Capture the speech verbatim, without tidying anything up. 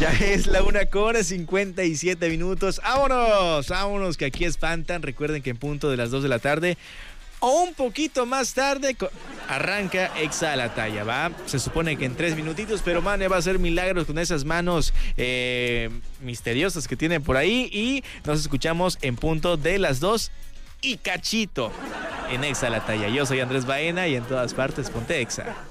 Ya es la una con cincuenta y siete minutos. ¡Vámonos! ¡Vámonos! Que aquí espantan. Recuerden que en punto de las dos de la tarde o un poquito más tarde arranca Exa a la Talla, ¿va? Se supone que en tres minutitos, pero Mane va a hacer milagros con esas manos eh, misteriosas que tiene por ahí. Y nos escuchamos en punto de las dos y cachito en Exa a la Talla. Yo soy Andrés Baena y en todas partes ponte Exa.